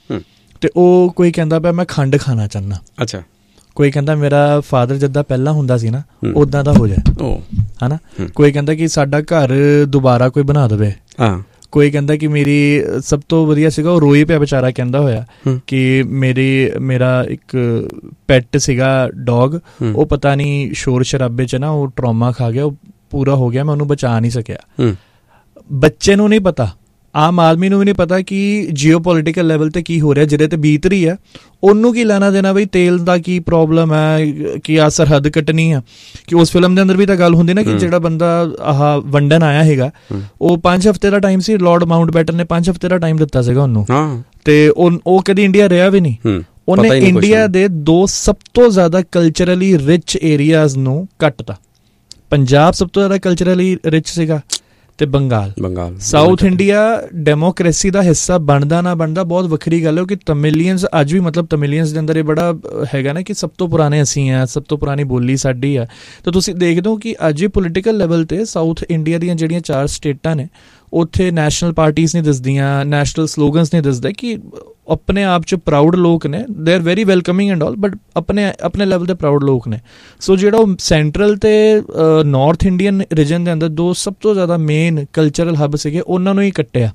ਤੇ ਉਹ ਕੋਈ ਕਹਿੰਦਾ ਪਿਆ ਮੈਂ ਖੰਡ ਖਾਣਾ ਚਾਹੁੰਦਾ। ਅੱਛਾ। ਕੋਈ ਕਹਿੰਦਾ ਮੇਰਾ ਫਾਦਰ ਜਿੱਦਾਂ ਪਹਿਲਾਂ ਹੁੰਦਾ ਸੀ ਨਾ ਉੱਦਾਂ ਦਾ ਹੋ ਜਾਏ, ਹੈ ਨਾ। ਕੋਈ ਕਹਿੰਦਾ ਕਿ ਸਾਡਾ ਘਰ ਦੁਬਾਰਾ ਕੋਈ ਬਣਾ ਦੇਵੇ। ਕੋਈ ਕਹਿੰਦਾ ਕਿ ਮੇਰੀ ਸਭ ਤੋਂ ਵਧੀਆ ਸੀਗਾ ਉਹ ਰੋਈ ਪਿਆ ਵਿਚਾਰਾ ਕਹਿੰਦਾ ਹੋਇਆ ਕਿ ਮੇਰਾ ਇੱਕ ਪੈਟ ਸੀਗਾ ਡੌਗ, ਉਹ ਪਤਾ ਨਹੀਂ ਸ਼ੋਰ ਸ਼ਰਾਬੇ 'ਚ ਨਾ ਉਹ ਟਰੋਮਾ ਖਾ ਗਿਆ, ਉਹ ਪੂਰਾ ਹੋ ਗਿਆ, ਮੈਂ ਉਹਨੂੰ ਬਚਾ ਨਹੀਂ ਸਕਿਆ। ਬੱਚੇ ਨੂੰ ਨਹੀਂ ਪਤਾ, ਆਮ ਆਦਮੀ ਨੂੰ ਵੀ ਨਹੀਂ ਪਤਾ ਕਿ ਜੀਓ ਪੋਲੀਟੀਕਲ ਲੈਵਲ 'ਤੇ ਕੀ ਹੋ ਰਿਹਾ, ਜਿਹਦੇ 'ਤੇ ਬੀਤ ਰਹੀ ਹੈ। ਉਹਨੂੰ ਕੀ ਲੈਣਾ ਦੇਣਾ ਬਈ ਤੇਲ ਦਾ ਕੀ ਪ੍ਰੋਬਲਮ ਹੈ, ਕਿ ਆਹ ਸਰਹੱਦ ਕੱਟਣੀ ਆ। ਕਿ ਉਸ ਫਿਲਮ ਦੇ ਅੰਦਰ ਵੀ ਤਾਂ ਗੱਲ ਹੁੰਦੀ ਨਾ ਕਿ ਜਿਹੜਾ ਬੰਦਾ ਆਹ ਵੰਡਣ ਆਇਆ ਹੈਗਾ ਉਹ 5 ਹਫ਼ਤੇ ਦਾ ਟਾਈਮ ਸੀ, ਲਾਰਡ ਮਾਊਂਟਬੈਟਨ ਨੇ 5 ਹਫ਼ਤੇ ਦਾ ਟਾਈਮ ਦਿੱਤਾ ਸੀਗਾ ਉਹਨੂੰ, ਤੇ ਉਹ ਕਦੀ ਇੰਡੀਆ ਰਿਹਾ ਵੀ ਨਹੀਂ। ਉਹਨੇ ਇੰਡੀਆ ਦੇ 2 ਸਭ ਤੋਂ ਜ਼ਿਆਦਾ ਕਲਚਰਲੀ ਰਿਚ ਏਰੀਆਜ਼ ਨੂੰ ਕੱਟਤਾ। ਪੰਜਾਬ ਸਭ ਤੋਂ ਜ਼ਿਆਦਾ ਕਲਚਰਲੀ ਰਿਚ ਸੀਗਾ ਤੇ ਬੰਗਾਲ। ਸਾਊਥ ਇੰਡੀਆ ਡੈਮੋਕ੍ਰੇਸੀ ਦਾ ਹਿੱਸਾ ਬਣਦਾ ਨਾ ਬਣਦਾ ਬਹੁਤ ਵੱਖਰੀ ਗੱਲ ਹੈ, ਕਿ ਤਮਿਲੀਅਨਸ ਅੱਜ ਵੀ ਮਤਲਬ ਤਮਿਲੀਅਨਸ ਦੇ ਅੰਦਰ ਇਹ ਬੜਾ ਹੈਗਾ ਨਾ ਕਿ ਸਭ ਤੋਂ ਪੁਰਾਣੇ ਅਸੀਂ ਹਾਂ, ਸਭ ਤੋਂ ਪੁਰਾਣੀ ਬੋਲੀ ਸਾਡੀ ਆ। ਤਾਂ ਤੁਸੀਂ ਦੇਖਦੇ ਹੋ ਕਿ ਅੱਜ ਵੀ ਪੋਲੀਟੀਕਲ ਲੈਵਲ 'ਤੇ ਸਾਊਥ ਇੰਡੀਆ ਦੀਆਂ ਜਿਹੜੀਆਂ 4 ਸਟੇਟਾਂ ਨੇ ਉੱਥੇ ਨੈਸ਼ਨਲ ਪਾਰਟੀਜ਼ ਨਹੀਂ ਦਿਸਦੀਆਂ, ਨੈਸ਼ਨਲ ਸਲੋਗਨਸ ਨਹੀਂ ਦਿਸਦੇ, ਕਿ ਆਪਣੇ ਆਪ 'ਚ ਪ੍ਰਾਊਡ ਲੋਕ ਨੇ, they are very welcoming and all, but ਆਪਣੇ ਲੈਵਲ 'ਤੇ ਪ੍ਰਾਊਡ ਲੋਕ ਨੇ। ਸੋ ਜਿਹੜਾ ਉਹ ਸੈਂਟਰਲ ਅਤੇ ਨਾਰਥ ਇੰਡੀਅਨ ਰੀਜਨ ਦੇ ਅੰਦਰ 2 ਸਭ ਤੋਂ ਜ਼ਿਆਦਾ ਮੇਨ ਕਲਚਰਲ ਹੱਬ ਸੀਗੇ, ਉਹਨਾਂ ਨੂੰ ਹੀ ਕੱਟਿਆ।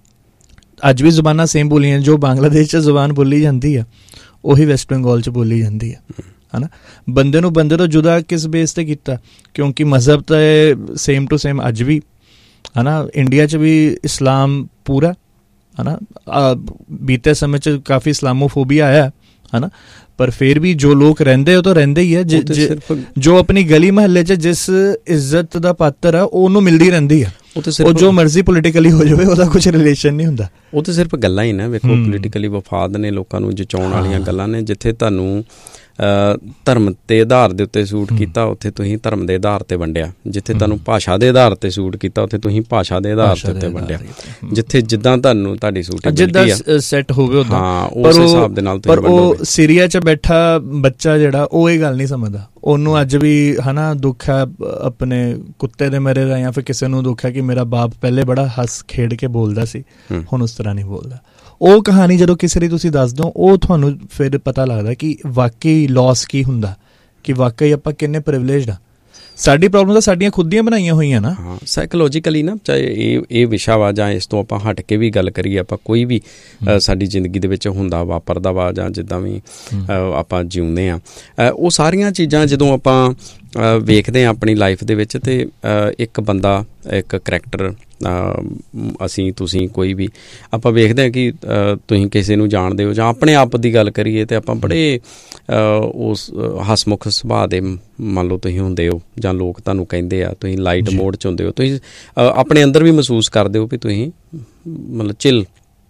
ਅੱਜ ਵੀ ਜ਼ੁਬਾਨਾਂ ਸੇਮ ਬੋਲੀਆਂ, ਜੋ ਬੰਗਲਾਦੇਸ਼ 'ਚ ਜ਼ੁਬਾਨ ਬੋਲੀ ਜਾਂਦੀ ਆ ਉਹੀ ਵੈਸਟ ਬੰਗਾਲ 'ਚ ਬੋਲੀ ਜਾਂਦੀ ਆ, ਹੈ ਨਾ। ਬੰਦੇ ਨੂੰ ਬੰਦੇ ਤੋਂ ਜੁਦਾ ਕਿਸ ਬੇਸ 'ਤੇ ਕੀਤਾ, ਕਿਉਂਕਿ ਮਜ਼ਹਬ ਤਾਂ ਸੇਮ ਟੂ ਸੇਮ ਅੱਜ ਵੀ, ਹੈ ਨਾ। ਇੰਡੀਆ 'ਚ ਵੀ ਇਸਲਾਮ ਪੂਰਾ, ਹੈ ਨਾ। ਬੀਤੇ ਸਮੇਂ 'ਚ ਕਾਫੀ ਇਸਲਾਮੋਫੋਬੀਆ ਆਇਆ, ਹੈ ਨਾ, ਪਰ ਫਿਰ ਵੀ ਜੋ ਲੋਕ ਰਹਿੰਦੇ ਉਹ ਤਾਂ ਰਹਿੰਦੇ ਹੀ ਹੈ। ਜੋ ਆਪਣੀ ਗਲੀ ਮਹੱਲੇ 'ਚ ਜਿਸ ਇੱਜ਼ਤ ਦਾ ਪਾਤਰ ਆ ਉਹਨੂੰ ਮਿਲਦੀ ਰਹਿੰਦੀ ਆ, ਉਹ ਜੋ ਮਰਜ਼ੀ ਪੋਲੀਟੀਕਲੀ ਹੋ ਜਾਵੇ ਉਹਦਾ ਕੁਛ ਰਿਲੇਸ਼ਨ ਨਹੀਂ ਹੁੰਦਾ। ਉਹ ਤਾਂ ਸਿਰਫ ਗੱਲਾਂ ਹੀ ਨਾ, ਵੇਖੋ ਪੋਲੀਟੀਕਲੀ ਵਫਾਦ ਨੇ, ਲੋਕਾਂ ਨੂੰ ਜਚਾਉਣ ਵਾਲੀਆਂ ਗੱਲਾਂ ਨੇ। ਜਿੱਥੇ ਤੁਹਾਨੂੰ ਧਰਮ ਦੇ ਆਧਾਰ ਦੇ ਉੱਤੇ ਸੂਟ ਕੀਤਾ ਉੱਥੇ ਤੁਸੀਂ ਧਰਮ ਦੇ ਆਧਾਰ 'ਤੇ ਵੰਡਿਆ, ਜਿੱਥੇ ਤੁਹਾਨੂੰ ਭਾਸ਼ਾ ਦੇ ਆਧਾਰ 'ਤੇ ਸੂਟ ਕੀਤਾ ਉੱਥੇ ਤੁਸੀਂ ਭਾਸ਼ਾ ਦੇ ਆਧਾਰ ਦੇ ਉੱਤੇ ਵੰਡਿਆ। ਜਿੱਥੇ ਜਿੱਦਾਂ ਤੁਹਾਨੂੰ ਤੁਹਾਡੀ ਸੂਟੇਬਿਲਿਟੀ ਸੈੱਟ ਹੋਵੇ ਉੱਦਾਂ ਉਸ ਹਿਸਾਬ ਦੇ ਨਾਲ। ਪਰ ਉਹ ਸੀਰੀਆ 'ਚ ਬੈਠਾ ਬੱਚਾ ਜਿਹੜਾ ਉਹ ਇਹ ਗੱਲ ਨਹੀਂ ਸਮਝਦਾ, ਉਹਨੂੰ ਅੱਜ ਵੀ ਹੈ ਨਾ ਦੁੱਖ ਹੈ ਆਪਣੇ ਕੁੱਤੇ ਦੇ ਮਰੇ ਦਾ, ਜਾਂ ਫਿਰ ਕਿਸੇ ਨੂੰ ਦੁੱਖ ਹੈ ਕਿ ਮੇਰਾ ਬਾਪ ਪਹਿਲੇ ਬੜਾ ਹੱਸ ਖੇਡ ਕੇ ਬੋਲਦਾ ਸੀ, ਹੁਣ ਉਸ ਤਰ੍ਹਾਂ ਨਹੀਂ ਬੋਲਦਾ। ਉਹ ਕਹਾਣੀ ਜਦੋਂ ਕਿਸੇ ਦੀ ਤੁਸੀਂ ਦੱਸ ਦਿਓ, ਉਹ ਤੁਹਾਨੂੰ ਫਿਰ ਪਤਾ ਲੱਗਦਾ ਕਿ ਵਾਕਈ ਲੋਸ ਕੀ ਹੁੰਦਾ, ਕਿ ਵਾਕਈ ਆਪਾਂ ਕਿੰਨੇ ਪ੍ਰਿਵਿਲੇਜਡ ਆ। ਸਾਡੀ ਪ੍ਰੋਬਲਮ ਤਾਂ ਸਾਡੀਆਂ ਖੁਦ ਦੀਆਂ ਬਣਾਈਆਂ ਹੋਈਆਂ ਨਾ। ਹਾਂ, ਸਾਈਕੋਲੋਜੀਕਲੀ ਨਾ, ਚਾਹੇ ਇਹ ਵਿਸ਼ਾ ਵਾ ਜਾਂ ਇਸ ਤੋਂ ਆਪਾਂ ਹਟ ਕੇ ਵੀ ਗੱਲ ਕਰੀਏ, ਆਪਾਂ ਕੋਈ ਵੀ ਸਾਡੀ ਜ਼ਿੰਦਗੀ ਦੇ ਵਿੱਚ ਹੁੰਦਾ ਵਾਪਰਦਾ ਵਾ ਜਾਂ ਜਿੱਦਾਂ ਵੀ ਆਪਾਂ ਜਿਉਂਦੇ ਹਾਂ, ਉਹ ਸਾਰੀਆਂ ਚੀਜ਼ਾਂ ਜਦੋਂ ਆਪਾਂ ਵੇਖਦੇ ਹਾਂ ਆਪਣੀ ਲਾਈਫ ਦੇ ਵਿੱਚ, ਅਤੇ ਇੱਕ ਬੰਦਾ, ਇੱਕ ਕਰੈਕਟਰ, ਅਸੀਂ ਤੁਸੀਂ ਕੋਈ ਵੀ, ਆਪਾਂ ਵੇਖਦੇ ਹਾਂ ਕਿ ਤੁਸੀਂ ਕਿਸੇ ਨੂੰ ਜਾਣਦੇ ਹੋ, ਜਾਂ ਆਪਣੇ ਆਪ ਦੀ ਗੱਲ ਕਰੀਏ ਤਾਂ ਆਪਾਂ ਬੜੇ ਉਸ ਹਸਮੁਖ ਸੁਭਾਅ ਦੇ ਮੰਨ ਲਓ ਤੁਸੀਂ ਹੁੰਦੇ ਹੋ, ਜਾਂ ਲੋਕ ਤੁਹਾਨੂੰ ਕਹਿੰਦੇ ਆ ਤੁਸੀਂ ਲਾਈਟ ਮੋਡ 'ਚ ਹੁੰਦੇ ਹੋ, ਤੁਸੀਂ ਆਪਣੇ ਅੰਦਰ ਵੀ ਮਹਿਸੂਸ ਕਰਦੇ ਹੋ ਵੀ ਤੁਸੀਂ ਮਤਲਬ ਚਿੱਲ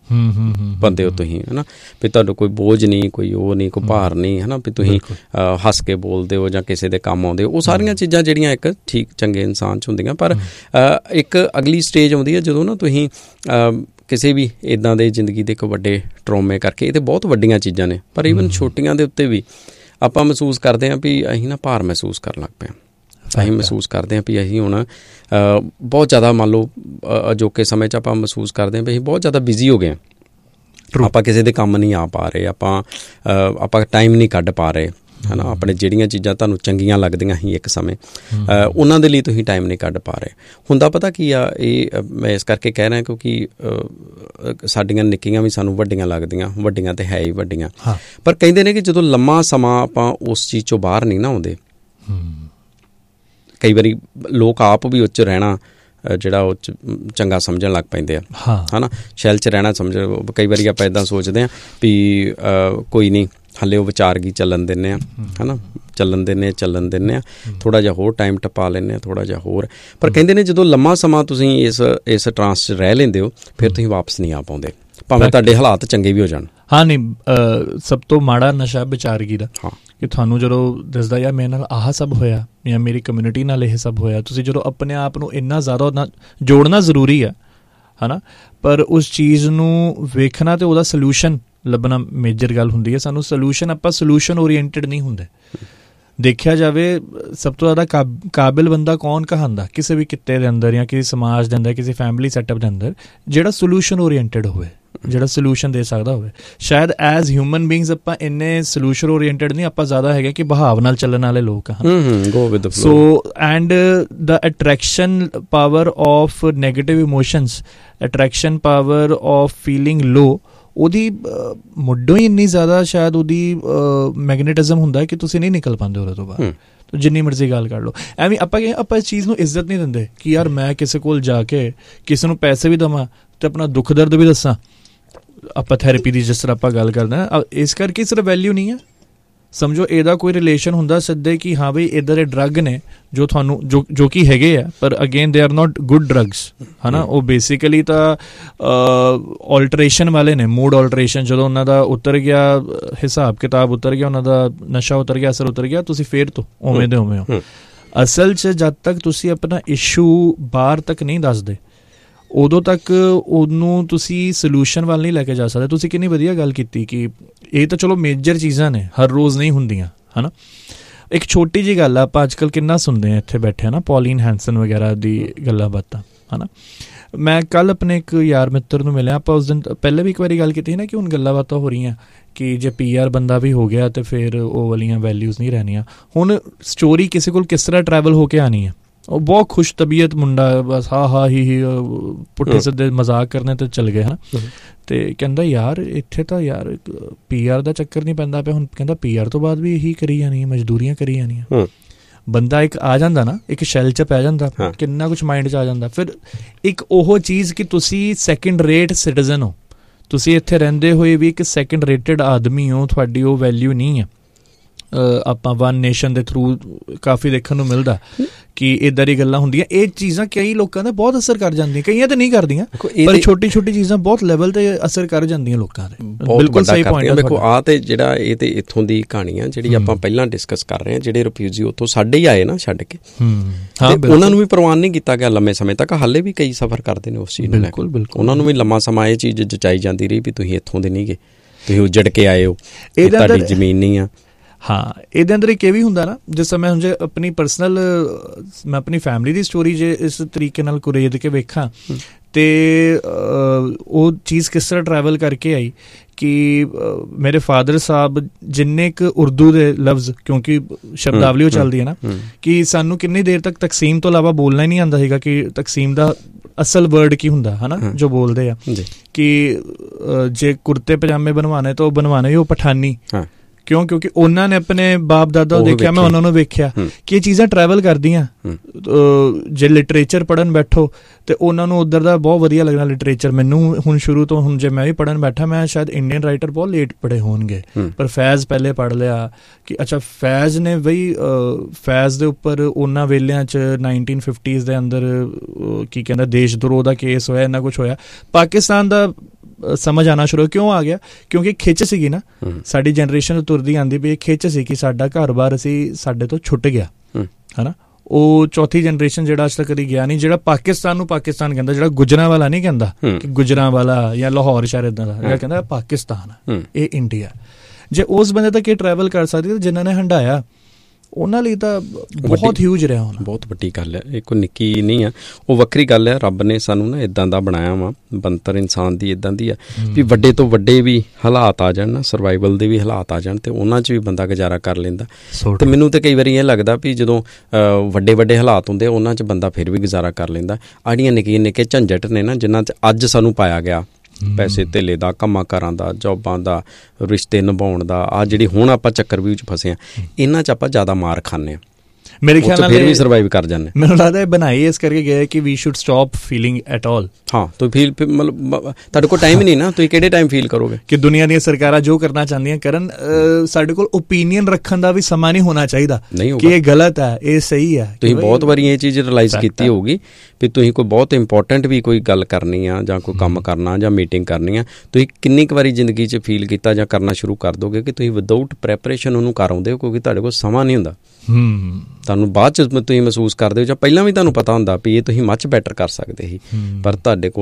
ਬੰਦੇ ਹੋ ਤੁਸੀਂ, ਹੈ ਨਾ। ਵੀ ਤੁਹਾਨੂੰ ਕੋਈ ਬੋਝ ਨਹੀਂ, ਕੋਈ ਉਹ ਨਹੀਂ, ਕੋਈ ਭਾਰ ਨਹੀਂ, ਹੈ ਨਾ। ਵੀ ਤੁਸੀਂ ਹੱਸ ਕੇ ਬੋਲਦੇ ਹੋ ਜਾਂ ਕਿਸੇ ਦੇ ਕੰਮ ਆਉਂਦੇ ਹੋ। ਉਹ ਸਾਰੀਆਂ ਚੀਜ਼ਾਂ ਜਿਹੜੀਆਂ ਇੱਕ ਠੀਕ ਚੰਗੇ ਇਨਸਾਨ 'ਚ ਹੁੰਦੀਆਂ, ਪਰ ਇੱਕ ਅਗਲੀ ਸਟੇਜ ਆਉਂਦੀ ਹੈ ਜਦੋਂ ਨਾ ਤੁਸੀਂ ਕਿਸੇ ਵੀ ਇੱਦਾਂ ਦੇ ਜ਼ਿੰਦਗੀ ਦੇ ਇੱਕ ਵੱਡੇ ਟਰੋਮੇ ਕਰਕੇ, ਇਹ ਤਾਂ ਬਹੁਤ ਵੱਡੀਆਂ ਚੀਜ਼ਾਂ ਨੇ, ਪਰ ਈਵਨ ਛੋਟੀਆਂ ਦੇ ਉੱਤੇ ਵੀ ਆਪਾਂ ਮਹਿਸੂਸ ਕਰਦੇ ਹਾਂ ਵੀ ਅਸੀਂ ਨਾ ਭਾਰ ਮਹਿਸੂਸ ਕਰਨ ਲੱਗ ਪਏ ਹਾਂ। ਅਸੀਂ ਮਹਿਸੂਸ ਕਰਦੇ ਹਾਂ ਵੀ ਅਸੀਂ ਹੁਣ ਬਹੁਤ ਜ਼ਿਆਦਾ, ਮੰਨ ਲਓ ਅਜੋਕੇ ਸਮੇਂ 'ਚ ਆਪਾਂ ਮਹਿਸੂਸ ਕਰਦੇ ਹਾਂ ਵੀ ਅਸੀਂ ਬਹੁਤ ਜ਼ਿਆਦਾ ਬਿਜ਼ੀ ਹੋ ਗਏ ਹਾਂ, ਆਪਾਂ ਕਿਸੇ ਦੇ ਕੰਮ ਨਹੀਂ ਆ ਪਾ ਰਹੇ, ਆਪਾਂ ਟਾਈਮ ਨਹੀਂ ਕੱਢ ਪਾ ਰਹੇ, ਹੈ ਨਾ। ਆਪਣੇ ਜਿਹੜੀਆਂ ਚੀਜ਼ਾਂ ਤੁਹਾਨੂੰ ਚੰਗੀਆਂ ਲੱਗਦੀਆਂ ਸੀ ਇੱਕ ਸਮੇਂ, ਉਹਨਾਂ ਦੇ ਲਈ ਤੁਸੀਂ ਟਾਈਮ ਨਹੀਂ ਕੱਢ ਪਾ ਰਹੇ। ਹੁੰਦਾ ਪਤਾ ਕੀ ਆ, ਇਹ ਮੈਂ ਇਸ ਕਰਕੇ ਕਹਿ ਰਿਹਾ ਕਿਉਂਕਿ ਸਾਡੀਆਂ ਨਿੱਕੀਆਂ ਵੀ ਸਾਨੂੰ ਵੱਡੀਆਂ ਲੱਗਦੀਆਂ, ਵੱਡੀਆਂ ਤਾਂ ਹੈ ਹੀ ਵੱਡੀਆਂ, ਪਰ ਕਹਿੰਦੇ ਨੇ ਕਿ ਜਦੋਂ ਲੰਮਾ ਸਮਾਂ ਆਪਾਂ ਉਸ ਚੀਜ਼ 'ਚੋਂ ਬਾਹਰ ਨਹੀਂ ਨਾ ਆਉਂਦੇ, ਕਈ ਵਾਰੀ ਲੋਕ ਆਪ ਵੀ ਉੱਚ ਰਹਿਣਾ ਜਿਹੜਾ ਉਹ ਚੰਗਾ ਸਮਝਣ ਲੱਗ ਪੈਂਦੇ ਆ, ਹੈ ਨਾ। ਸ਼ੈਲ 'ਚ ਰਹਿਣਾ ਕਈ ਵਾਰੀ ਆਪਾਂ ਇੱਦਾਂ ਸੋਚਦੇ ਹਾਂ ਵੀ ਕੋਈ ਨਹੀਂ, ਹਾਲੇ ਉਹ ਵਿਚਾਰਗੀ ਚੱਲਣ ਦਿੰਦੇ ਹਾਂ, ਹੈ ਨਾ, ਚੱਲਣ ਦਿੰਦੇ ਹਾਂ, ਥੋੜ੍ਹਾ ਜਿਹਾ ਹੋਰ ਟਾਈਮ ਟਪਾ ਲੈਂਦੇ ਹਾਂ, ਥੋੜ੍ਹਾ ਜਿਹਾ ਹੋਰ। ਪਰ ਕਹਿੰਦੇ ਨੇ ਜਦੋਂ ਲੰਮਾ ਸਮਾਂ ਤੁਸੀਂ ਇਸ ਟਰਾਂਸ 'ਚ ਰਹਿ ਲੈਂਦੇ ਹੋ, ਫਿਰ ਤੁਸੀਂ ਵਾਪਸ ਨਹੀਂ ਆ ਪਾਉਂਦੇ, ਭਾਵੇਂ ਤੁਹਾਡੇ ਹਾਲਾਤ ਚੰਗੇ ਵੀ ਹੋ ਜਾਣ। ਹਾਂ, ਨਹੀਂ, ਸਭ ਤੋਂ ਮਾੜਾ ਨਸ਼ਾ ਵਿਚਾਰਗੀ ਦਾ, ਕਿ ਤੁਹਾਨੂੰ ਜਦੋਂ ਦੱਸਦਾ ਯਾਰ ਮੇਰੇ ਨਾਲ ਆਹ ਸਭ ਹੋਇਆ ਜਾਂ ਮੇਰੀ ਕਮਿਊਨਿਟੀ ਨਾਲ ਇਹ ਸਭ ਹੋਇਆ, ਤੁਸੀਂ ਜਦੋਂ ਆਪਣੇ ਆਪ ਨੂੰ ਇੰਨਾ ਜ਼ਿਆਦਾ ਜੋੜਨਾ ਜ਼ਰੂਰੀ ਆ, ਹੈ ਨਾ, ਪਰ ਉਸ ਚੀਜ਼ ਨੂੰ ਵੇਖਣਾ ਅਤੇ ਉਹਦਾ ਸਲਿਊਸ਼ਨ ਲੱਭਣਾ ਮੇਜਰ ਗੱਲ ਹੁੰਦੀ ਹੈ। ਸਾਨੂੰ ਸਲਿਊਸ਼ਨ, ਆਪਾਂ ਸਲਿਊਸ਼ਨ ਓਰੀਐਂਟਡ ਨਹੀਂ ਹੁੰਦੇ। ਦੇਖਿਆ ਜਾਵੇ ਸਭ ਤੋਂ ਜ਼ਿਆਦਾ ਕਾਬਿਲ ਬੰਦਾ ਕੌਣ ਕਹਾਂਦਾ ਕਿਸੇ ਵੀ ਕਿੱਤੇ ਦੇ ਅੰਦਰ ਜਾਂ ਕਿਸੇ ਸਮਾਜ ਦੇ ਅੰਦਰ, ਕਿਸੇ ਫੈਮਿਲੀ ਸੈਟਅਪ ਦੇ ਅੰਦਰ, ਜਿਹੜਾ ਸੋਲਿਊਸ਼ਨ ਓਰੀਐਂਟਡ ਹੋਵੇ, ਜਿਹੜਾ ਸੋਲੂਸ਼ਨ ਦੇ ਸਕਦਾ ਹੋਵੇ। ਸ਼ਾਇਦ ਐਜ਼ ਹਿਊਮਨ ਬੀਇੰਗਸ ਆਪਾਂ ਇੰਨੇ ਸੋਲੂਸ਼ਨ ਓਰੀਐਂਟਡ ਨਹੀਂ, ਆਪਾਂ ਜ਼ਿਆਦਾ ਹੈਗੇ ਕਿ ਬਹਾਵ ਨਾਲ ਚੱਲਣ ਵਾਲੇ ਲੋਕ ਹਨ। So and the attraction power of negative emotions, attraction power of feeling ਲੋ, ਉਹਦੀ ਮੁੱਢੋਂ ਹੀ ਇੰਨੀ ਜ਼ਿਆਦਾ ਸ਼ਾਇਦ ਉਹਦੀ ਮੈਗਨੇਟਿਜ਼ਮ ਹੁੰਦਾ ਕਿ ਤੁਸੀਂ ਨਹੀਂ ਨਿਕਲ ਪਾਉਂਦੇ ਉਹਦੇ ਤੋਂ ਬਾਅਦ, ਜਿੰਨੀ ਮਰਜ਼ੀ ਗੱਲ ਕਰ ਲਓ। ਐਵੇਂ ਆਪਾਂ ਇਸ ਚੀਜ਼ ਨੂੰ ਇੱਜ਼ਤ ਨਹੀਂ ਦਿੰਦੇ ਕਿ ਯਾਰ ਮੈਂ ਕਿਸੇ ਕੋਲ ਜਾ ਕੇ ਕਿਸੇ ਨੂੰ ਪੈਸੇ ਵੀ ਦੇਵਾਂ ਤੇ ਆਪਣਾ ਦੁੱਖ ਦਰਦ ਵੀ ਦੱਸਾਂ। ਆਪਾਂ ਥੈਰੇਪੀ ਦੀ ਜਿਸ ਤਰ੍ਹਾਂ ਆਪਾਂ ਗੱਲ ਕਰਦੇ ਹਾਂ, ਇਸ ਕਰਕੇ ਸਿਰਫ ਵੈਲਿਊ ਨਹੀਂ ਹੈ। ਸਮਝੋ ਇਹਦਾ ਕੋਈ ਰਿਲੇਸ਼ਨ ਹੁੰਦਾ ਸਿੱਧੇ ਕਿ ਹਾਂ ਬਈ ਇੱਦਾਂ ਦੇ ਡਰੱਗ ਨੇ ਜੋ ਤੁਹਾਨੂੰ ਜੋ ਕਿ ਹੈਗੇ ਆ, ਪਰ again they are not good drugs, ਹੈ ਨਾ। ਉਹ ਬੇਸਿਕਲੀ ਤਾਂ ਆਲਟਰੇਸ਼ਨ ਵਾਲੇ ਨੇ, ਮੂਡ ਆਲਟਰੇਸ਼ਨ। ਜਦੋਂ ਉਹਨਾਂ ਦਾ ਉਤਰ ਗਿਆ ਹਿਸਾਬ ਕਿਤਾਬ, ਉਤਰ ਗਿਆ ਉਹਨਾਂ ਦਾ ਨਸ਼ਾ, ਉਤਰ ਗਿਆ ਅਸਰ, ਉਤਰ ਗਿਆ, ਤੁਸੀਂ ਫੇਰ ਤੋਂ ਉਵੇਂ ਦੇ ਉਵੇਂ ਹੋ। ਅਸਲ 'ਚ ਜਦ ਤੱਕ ਤੁਸੀਂ ਆਪਣਾ ਇਸ਼ੂ ਬਾਹਰ ਤੱਕ ਨਹੀਂ ਦੱਸਦੇ, ਉਦੋਂ ਤੱਕ ਉਹਨੂੰ ਤੁਸੀਂ ਸੋਲੂਸ਼ਨ ਵੱਲ ਨਹੀਂ ਲੈ ਕੇ ਜਾ ਸਕਦੇ। ਤੁਸੀਂ ਕਿੰਨੀ ਵਧੀਆ ਗੱਲ ਕੀਤੀ ਕਿ ਇਹ ਤਾਂ ਚਲੋ ਮੇਜਰ ਚੀਜ਼ਾਂ ਨੇ, ਹਰ ਰੋਜ਼ ਨਹੀਂ ਹੁੰਦੀਆਂ, ਹੈ ਨਾ। ਇੱਕ ਛੋਟੀ ਜਿਹੀ ਗੱਲ ਆ, ਆਪਾਂ ਅੱਜ ਕੱਲ੍ਹ ਕਿੰਨਾ ਸੁਣਦੇ ਹਾਂ ਇੱਥੇ ਬੈਠੇ, ਹੈ ਨਾ, ਪੌਲੀਨ ਹੈਂਸਨ ਵਗੈਰਾ ਦੀ ਗੱਲਾਂ ਬਾਤਾਂ, ਹੈ ਨਾ। ਮੈਂ ਕੱਲ੍ਹ ਆਪਣੇ ਇੱਕ ਯਾਰ ਮਿੱਤਰ ਨੂੰ ਮਿਲਿਆ, ਆਪਾਂ ਉਸ ਦਿਨ ਪਹਿਲੇ ਵੀ ਇੱਕ ਵਾਰੀ ਗੱਲ ਕੀਤੀ ਸੀ ਨਾ ਕਿ ਹੁਣ ਗੱਲਾਂ ਬਾਤਾਂ ਹੋ ਰਹੀਆਂ ਕਿ ਜੇ PR ਬੰਦਾ ਵੀ ਹੋ ਗਿਆ ਤਾਂ ਫਿਰ ਉਹ ਵਾਲੀਆਂ ਵੈਲਿਊਜ਼ ਨਹੀਂ ਰਹਿਣੀਆਂ। ਹੁਣ ਸਟੋਰੀ ਕਿਸੇ ਕੋਲ ਕਿਸ ਤਰ੍ਹਾਂ ਟਰੈਵਲ ਹੋ ਕੇ ਆਉਣੀ ਹੈ। ਉਹ ਬਹੁਤ ਖੁਸ਼ ਤਬੀਅਤ ਮੁੰਡਾ, ਬਸ ਹਾ ਹੀ ਪੁੱਠੇ ਸਿੱਧੇ ਮਜ਼ਾਕ ਕਰਨੇ ਤੇ ਚੱਲ ਗਏ, ਹੈ ਨਾ। ਤੇ ਕਹਿੰਦਾ ਯਾਰ ਇੱਥੇ ਤਾਂ ਯਾਰ PR ਦਾ ਚੱਕਰ ਨਹੀਂ ਪੈਂਦਾ ਪਿਆ ਹੁਣ। ਕਹਿੰਦਾ PR ਤੋਂ ਬਾਅਦ ਵੀ ਇਹੀ ਕਰੀ ਜਾਣੀ ਹੈ, ਮਜ਼ਦੂਰੀਆਂ ਕਰੀ ਜਾਣੀਆਂ। ਬੰਦਾ ਇੱਕ ਆ ਜਾਂਦਾ ਨਾ, ਇੱਕ ਸ਼ੈਲ 'ਚ ਪੈ ਜਾਂਦਾ, ਕਿੰਨਾ ਕੁਛ ਮਾਈਂਡ 'ਚ ਆ ਜਾਂਦਾ। ਫਿਰ ਇੱਕ ਉਹ ਚੀਜ਼ ਕਿ ਤੁਸੀਂ ਸੈਕਿੰਡ ਰੇਟ ਸਿਟੀਜ਼ਨ ਹੋ, ਤੁਸੀਂ ਇੱਥੇ ਰਹਿੰਦੇ ਹੋਏ ਵੀ ਇੱਕ ਸੈਕਿੰਡ ਰੇਟਡ ਆਦਮੀ ਹੋ, ਤੁਹਾਡੀ ਉਹ ਵੈਲਿਊ ਨਹੀਂ ਹੈ। ਆਪਾਂ ਵਨ ਨੇਸ਼ਨ ਦੇ ਥਰੂ ਕਾਫੀ ਦੇਖਣ ਨੂੰ ਮਿਲਦਾ ਕਿ ਇੱਦਾਂ ਦੀ ਗੱਲਾਂ ਹੁੰਦੀਆਂ। ਇਹ ਚੀਜ਼ਾਂ ਕਈ ਲੋਕਾਂ ਦਾ ਬਹੁਤ ਅਸਰ ਕਰ ਜਾਂਦੀਆਂ, ਕਈਆਂ ਤੇ ਨਹੀਂ ਕਰਦੀਆਂ, ਪਰ ਛੋਟੀ ਛੋਟੀ ਚੀਜ਼ਾਂ ਬਹੁਤ ਲੈਵਲ ਤੇ ਅਸਰ ਕਰ ਜਾਂਦੀਆਂ ਲੋਕਾਂ ਦੇ। ਬਿਲਕੁਲ ਸਹੀ ਪੁਆਇੰਟ ਹੈ। ਦੇਖੋ ਆਹ ਤੇ ਜਿਹੜਾ ਇਹ ਤੇ ਇੱਥੋਂ ਦੀ ਕਹਾਣੀ ਆ ਜਿਹੜੀ ਆਪਾਂ ਪਹਿਲਾਂ ਡਿਸਕਸ ਕਰ ਰਹੇ ਹਾਂ, ਜਿਹੜੇ ਰਿਫਿਊਜੀ ਉੱਥੋਂ ਸਾਡੇ ਹੀ ਆਏ ਨਾ ਛੱਡ ਕੇ, ਉਹਨਾਂ ਨੂੰ ਵੀ ਪ੍ਰਵਾਨ ਨਹੀਂ ਕੀਤਾ ਗਿਆ ਲੰਮੇ ਸਮੇਂ ਤੱਕ। ਹਾਲੇ ਵੀ ਕਈ ਸਫਰ ਕਰਦੇ ਨੇ ਉਸ ਚੀਜ਼ ਨੂੰ। ਬਿਲਕੁਲ ਬਿਲਕੁਲ ਉਹਨਾਂ ਨੂੰ ਵੀ ਲੰਮਾ ਸਮਾਂ ਇਹ ਚੀਜ਼ ਜਚਾਈ ਜਾਂਦੀ ਰਹੀ ਵੀ ਤੁਸੀਂ ਇੱਥੋਂ ਦੇ ਨਹੀਂ ਗੇ, ਤੁਸੀਂ ਉੱਜੜ ਕੇ ਆਏ ਹੋ, ਤੁਹਾਡੀ ਜ਼ਮੀਨ ਨਹੀਂ ਆ। ਹਾਂ, ਇਹਦੇ ਅੰਦਰ ਇੱਕ ਇਹ ਵੀ ਹੁੰਦਾ ਨਾ, ਜਿਸ ਸਮੇਂ ਹੁਣ ਜੇ ਆਪਣੀ ਪਰਸਨਲ ਮੈਂ ਆਪਣੀ ਫੈਮਿਲੀ ਦੀ ਸਟੋਰੀ ਜੇ ਇਸ ਤਰੀਕੇ ਨਾਲ ਕੁਰੇਦ ਕੇ ਵੇਖਾਂ ਤੇ ਉਹ ਚੀਜ਼ ਕਿਸ ਤਰ੍ਹਾਂ ਟਰੈਵਲ ਕਰਕੇ ਆਈ ਕਿ ਮੇਰੇ ਫਾਦਰ ਸਾਹਿਬ ਜਿੰਨੇ ਕੁ ਉਰਦੂ ਦੇ ਲਫ਼ਜ਼, ਕਿਉਂਕਿ ਸ਼ਬਦਾਵਲੀ ਉਹ ਚੱਲਦੀ ਹੈ ਨਾ, ਕਿ ਸਾਨੂੰ ਕਿੰਨੀ ਦੇਰ ਤੱਕ ਤਕਸੀਮ ਤੋਂ ਇਲਾਵਾ ਬੋਲਣਾ ਹੀ ਨਹੀਂ ਆਉਂਦਾ ਸੀਗਾ ਕਿ ਤਕਸੀਮ ਦਾ ਅਸਲ ਵਰਡ ਕੀ ਹੁੰਦਾ, ਹੈ ਨਾ, ਜੋ ਬੋਲਦੇ ਆ ਕਿ ਜੇ ਕੁਰਤੇ ਪਜਾਮੇ ਬਣਵਾਣੇ ਤਾਂ ਉਹ ਬਣਵਾਣੇ ਵੀ ਉਹ ਪਠਾਨੀ। ਕਿਉਂ? ਕਿਉਂਕਿ ਉਹਨਾਂ ਨੇ ਆਪਣੇ ਬਾਪ ਦਾਦਾ ਦੇਖਿਆ, ਮੈਂ ਉਹਨਾਂ ਨੂੰ ਵੇਖਿਆ ਕਿ ਇਹ ਚੀਜ਼ਾਂ ਟਰੈਵਲ ਕਰਦੀਆਂ। ਜੇ ਲਿਟਰੇਚਰ ਪੜ੍ਹਨ ਬੈਠੋ ਤੇ ਉਹਨਾਂ ਨੂੰ ਉੱਧਰ ਦਾ ਬਹੁਤ ਵਧੀਆ ਲੱਗਣਾ ਲਿਟਰੇਚਰ। ਮੈਨੂੰ ਹੁਣ ਸ਼ੁਰੂ ਤੋਂ, ਹੁਣ ਜੇ ਮੈਂ ਵੀ ਪੜ੍ਹਨ ਬੈਠਾ, ਮੈਂ ਸ਼ਾਇਦ ਇੰਡੀਅਨ ਰਾਈਟਰ ਬਹੁਤ ਲੇਟ ਪੜ੍ਹੇ ਹੋਣਗੇ, ਪਰ ਫੈਜ਼ ਪਹਿਲੇ ਪੜ੍ਹ ਲਿਆ ਕਿ ਅੱਛਾ ਫੈਜ਼ ਨੇ ਬਈ ਫੈਜ਼ ਦੇ ਉੱਪਰ ਉਹਨਾਂ ਵੇਲਿਆਂ 'ਚ 1950s ਦੇ ਅੰਦਰ ਕੀ ਕਹਿੰਦਾ ਦੇਸ਼ ਧਰੋਹ ਦਾ ਕੇਸ ਹੋਇਆ, ਇੰਨਾ ਕੁਛ ਹੋਇਆ। ਪਾਕਿਸਤਾਨ ਦਾ ਸਮਝ ਆਉਣਾ ਸ਼ੁਰੂ ਕਿਉਂ ਆ ਗਿਆ? ਕਿਉਂਕਿ ਖਿੱਚ ਸੀਗੀ ਨਾ, ਸਾਡੀ ਜਨਰੇਸ਼ਨ ਤੁਰਦੀ ਆਉਂਦੀ ਵੀ ਇਹ ਖਿੱਚ ਸੀ ਕਿ ਸਾਡਾ ਘਰ-ਬਾਰ ਅਸੀਂ ਸਾਡੇ ਤੋਂ ਛੁੱਟ ਗਿਆ, ਹੈ ਨਾ। ਉਹ ਚੌਥੀ ਜਨਰੇਸ਼ਨ ਜਿਹੜਾ ਅੱਜ ਤੱਕ ਕਦੀ ਗਿਆ ਨਹੀਂ, ਜਿਹੜਾ ਪਾਕਿਸਤਾਨ ਨੂੰ ਪਾਕਿਸਤਾਨ ਕਹਿੰਦਾ, ਜਿਹੜਾ ਗੁਜਰਾਂ ਵਾਲਾ ਨਹੀਂ ਕਹਿੰਦਾ ਕਿ ਗੁਜਰਾਂ ਵਾਲਾ ਜਾਂ ਲਾਹੌਰ ਸ਼ਹਿਰ ਇੱਦਾਂ ਦਾ, ਜਿਹੜਾ ਕਹਿੰਦਾ ਪਾਕਿਸਤਾਨ ਇਹ ਇੰਡੀਆ। ਜੇ ਉਸ ਬੰਦੇ ਤੱਕ ਇਹ ਟਰੈਵਲ ਕਰ ਸਕਦੀ ਤਾਂ ਜਿਨ੍ਹਾਂ ਨੇ ਹੰਢਾਇਆ ਉਹਨਾਂ ਲਈ ਤਾਂ ਬਹੁਤ ਹਿਊਜ ਰਿਹਾ ਹੋਣਾ। ਬਹੁਤ ਵੱਡੀ ਗੱਲ ਹੈ, ਇਹ ਕੋਈ ਨਿੱਕੀ ਨਹੀਂ ਆ। ਉਹ ਵੱਖਰੀ ਗੱਲ ਹੈ, ਰੱਬ ਨੇ ਸਾਨੂੰ ਨਾ ਇੱਦਾਂ ਦਾ ਬਣਾਇਆ ਵਾ, ਬਣਤਰ ਇਨਸਾਨ ਦੀ ਇੱਦਾਂ ਦੀ ਆ ਵੀ ਵੱਡੇ ਤੋਂ ਵੱਡੇ ਵੀ ਹਾਲਾਤ ਆ ਜਾਣ ਨਾ, ਸਰਵਾਈਵਲ ਦੇ ਵੀ ਹਾਲਾਤ ਆ ਜਾਣ ਤੇ ਉਹਨਾਂ 'ਚ ਵੀ ਬੰਦਾ ਗੁਜ਼ਾਰਾ ਕਰ ਲੈਂਦਾ। ਤੇ ਮੈਨੂੰ ਤਾਂ ਕਈ ਵਾਰੀ ਇਹ ਲੱਗਦਾ ਵੀ ਜਦੋਂ ਵੱਡੇ ਵੱਡੇ ਹਾਲਾਤ ਹੁੰਦੇ ਉਹਨਾਂ 'ਚ ਬੰਦਾ ਫਿਰ ਵੀ ਗੁਜ਼ਾਰਾ ਕਰ ਲੈਂਦਾ। ਆੜੀਆਂ ਨਿੱਕੀਆਂ ਨਿੱਕੇ ਝੰਜਟ ਨੇ ਨਾ ਜਿਨ੍ਹਾਂ 'ਚ ਅੱਜ ਸਾਨੂੰ ਪਾਇਆ ਗਿਆ, ਪੈਸੇ ਧੇਲੇ ਦਾ, ਕੰਮਾਂ ਕਾਰਾਂ ਦਾ, ਜੋਬਾਂ ਦਾ, ਰਿਸ਼ਤੇ ਨਿਭਾਉਣ ਦਾ, ਆਹ ਜਿਹੜੀ ਹੁਣ ਆਪਾਂ ਚੱਕਰਵਿਊਹ 'ਚ ਫਸੇ ਹਾਂ, ਇਹਨਾਂ 'ਚ ਆਪਾਂ ਜ਼ਿਆਦਾ ਮਾਰ ਖਾਂਦੇ ਹਾਂ। ਮੇਰੇ ਖਿਆਲ ਨਾਲ ਫਿਰ ਵੀ ਸਰਵਾਈਵ ਕਰ ਜਾਂਦੇ। ਮੈਨੂੰ ਲੱਗਦਾ ਇਹ ਬਣਾਈ ਇਸ ਕਰਕੇ ਗਿਆ ਕਿ we should stop feeling at all. ਹਾਂ, ਤੁਸੀਂ ਫੀਲ ਮਤਲਬ ਤੁਹਾਡੇ ਕੋਲ ਟਾਈਮ ਹੀ ਨਹੀਂ ਨਾ, ਤੁਸੀਂ ਕਿਹੜੇ ਟਾਈਮ ਫੀਲ ਕਰੋਗੇ ਕਿ ਦੁਨੀਆ ਦੀਆਂ ਸਰਕਾਰਾਂ ਜੋ ਕਰਨਾ ਚਾਹੁੰਦੀਆਂ ਕਰਨ। ਸਾਡੇ ਕੋਲ ਓਪੀਨੀਅਨ ਰੱਖਣ ਦਾ ਵੀ ਸਮਾਂ ਨਹੀਂ ਹੋਣਾ ਚਾਹੀਦਾ ਕਿ ਇਹ ਗਲਤ ਹੈ, ਇਹ ਸਹੀ ਹੈ। ਤੁਸੀਂ ਬਹੁਤ ਵਾਰੀ ਇਹ ਚੀਜ਼ ਰਿਅਲਾਈਜ਼ ਕੀਤੀ ਹੋਊਗੀ ਵੀ ਤੁਸੀਂ ਕੋਈ ਬਹੁਤ ਇੰਪੋਰਟੈਂਟ ਵੀ ਕੋਈ ਗੱਲ ਕਰਨੀ ਆ ਜਾਂ ਕੋਈ ਕੰਮ ਕਰਨਾ ਜਾਂ ਮੀਟਿੰਗ ਕਰਨੀ ਆ, ਤੁਸੀਂ ਕਿੰਨੀ ਕੁ ਵਾਰੀ ਜ਼ਿੰਦਗੀ 'ਚ ਫੀਲ ਕੀਤਾ ਜਾਂ ਕਰਨਾ ਸ਼ੁਰੂ ਕਰ ਦੋਗੇ ਕਿ ਤੁਸੀਂ ਵਿਦਆਊਟ ਪ੍ਰੈਪਰੇਸ਼ਨ ਉਹਨੂੰ ਕਰ ਆਉਂਦੇ ਹੋ, ਕਿਉਂਕਿ ਤੁਹਾਡੇ ਕੋਲ ਸਮਾਂ ਨਹੀਂ ਹੁੰਦਾ। ਤੁਹਾਨੂੰ ਬਾਅਦ 'ਚ ਤੁਸੀਂ ਮਹਿਸੂਸ ਕਰਦੇ ਹੋ ਜਾਂ ਪਹਿਲਾਂ ਵੀ ਤੁਹਾਨੂੰ ਪਤਾ ਹੁੰਦਾ ਵੀ ਇਹ ਤੁਸੀਂ ਮੱਚ ਬੈਟਰ ਕਰ ਸਕਦੇ ਸੀ, ਪਰ ਤੁਹਾਡੇ ਕੋਲ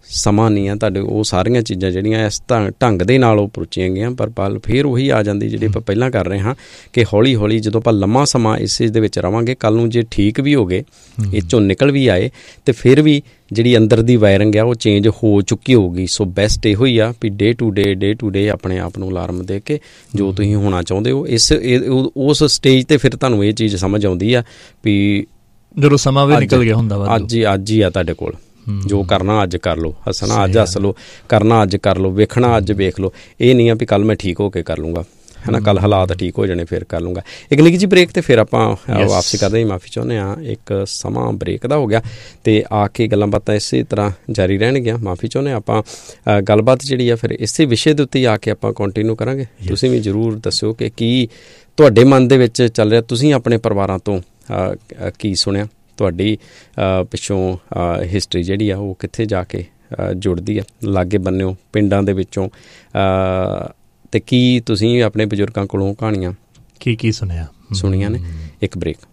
ਸਮਾਂ ਨਹੀਂ ਆ ਤੁਹਾਡੇ, ਉਹ ਸਾਰੀਆਂ ਚੀਜ਼ਾਂ ਜਿਹੜੀਆਂ ਇਸ ਢੰਗ ਦੇ ਨਾਲ ਉਹ ਪਰੋਚੀਆਂ ਗਈਆਂ, ਪਰ ਪਲ ਫਿਰ ਉਹੀ ਆ ਜਾਂਦੀ ਜਿਹੜੀ ਆਪਾਂ ਪਹਿਲਾਂ ਕਰ ਰਹੇ ਹਾਂ ਕਿ ਹੌਲੀ ਹੌਲੀ ਜਦੋਂ ਆਪਾਂ ਲੰਮਾ ਸਮਾਂ ਇਸ ਚੀਜ਼ ਦੇ ਵਿੱਚ ਰਵਾਂਗੇ, ਕੱਲ੍ਹ ਨੂੰ ਜੇ ਠੀਕ ਵੀ ਹੋ ਗਏ, ਇਹ 'ਚੋਂ ਨਿਕਲ ਵੀ ਆਏ, ਅਤੇ ਫਿਰ ਵੀ ਜਿਹੜੀ ਅੰਦਰ ਦੀ ਵਾਇਰਿੰਗ ਆ ਉਹ ਚੇਂਜ ਹੋ ਚੁੱਕੀ ਹੋਊਗੀ। ਸੋ ਬੈਸਟ ਇਹੋ ਹੀ ਆ ਵੀ ਡੇ ਟੂ ਡੇ ਆਪਣੇ ਆਪ ਨੂੰ ਅਲਾਰਮ ਦੇ ਕੇ ਜੋ ਤੁਸੀਂ ਹੋਣਾ ਚਾਹੁੰਦੇ ਹੋ ਉਸ ਸਟੇਜ 'ਤੇ ਫਿਰ ਤੁਹਾਨੂੰ ਇਹ ਚੀਜ਼ ਸਮਝ ਆਉਂਦੀ ਆ ਵੀ ਜਦੋਂ ਸਮਾਂ ਵੀ ਨਿਕਲ ਗਿਆ ਹੁੰਦਾ, ਅੱਜ ਹੀ ਆ ਤੁਹਾਡੇ ਕੋਲ, ਜੋ ਕਰਨਾ ਅੱਜ ਕਰ ਲਓ, ਹੱਸਣਾ ਅੱਜ ਹੱਸ ਲਓ, ਕਰਨਾ ਅੱਜ ਕਰ ਲਓ, ਵੇਖਣਾ ਅੱਜ ਵੇਖ ਲਓ। ਇਹ ਨਹੀਂ ਆ ਵੀ ਕੱਲ੍ਹ ਮੈਂ ਠੀਕ ਹੋ ਕੇ ਕਰ ਲੂੰਗਾ, ਹੈ ਨਾ, ਕੱਲ੍ਹ ਹਾਲਾਤ ਠੀਕ ਹੋ ਜਾਣੇ ਫਿਰ ਕਰ ਲੂੰਗਾ। ਇੱਕ ਨਿੱਕੀ ਜਿਹੀ ਬ੍ਰੇਕ 'ਤੇ ਫਿਰ ਆਪਾਂ ਵਾਪਸੀ ਕਰਦੇ ਹਾਂ। ਮਾਫੀ ਚਾਹੁੰਦੇ ਹਾਂ, ਇੱਕ ਸਮਾਂ ਬ੍ਰੇਕ ਦਾ ਹੋ ਗਿਆ ਅਤੇ ਆ ਕੇ ਗੱਲਾਂ ਬਾਤਾਂ ਇਸੇ ਤਰ੍ਹਾਂ ਜਾਰੀ ਰਹਿਣਗੀਆਂ। ਮਾਫੀ ਚਾਹੁੰਦੇ ਹਾਂ, ਆਪਾਂ ਗੱਲਬਾਤ ਜਿਹੜੀ ਆ ਫਿਰ ਇਸੇ ਵਿਸ਼ੇ ਦੇ ਉੱਤੇ ਆ ਕੇ ਆਪਾਂ ਕੰਟੀਨਿਊ ਕਰਾਂਗੇ। ਤੁਸੀਂ ਵੀ ਜ਼ਰੂਰ ਦੱਸਿਓ ਕਿ ਕੀ ਤੁਹਾਡੇ ਮਨ ਦੇ ਵਿੱਚ ਚੱਲ ਰਿਹਾ, ਤੁਸੀਂ ਆਪਣੇ ਪਰਿਵਾਰਾਂ ਤੋਂ ਕੀ ਸੁਣਿਆ, ਤੁਹਾਡੀ ਪਿੱਛੋਂ ਹਿਸਟਰੀ ਜਿਹੜੀ ਆ ਉਹ ਕਿੱਥੇ ਜਾ ਕੇ ਜੁੜਦੀ ਆ, ਲਾਗੇ ਬੰਨਿਓ ਪਿੰਡਾਂ ਦੇ ਵਿੱਚੋਂ, ਅਤੇ ਕੀ ਤੁਸੀਂ ਆਪਣੇ ਬਜ਼ੁਰਗਾਂ ਕੋਲੋਂ ਕਹਾਣੀਆਂ ਕੀ ਸੁਣੀਆਂ ਨੇ। ਇੱਕ ਬ੍ਰੇਕ।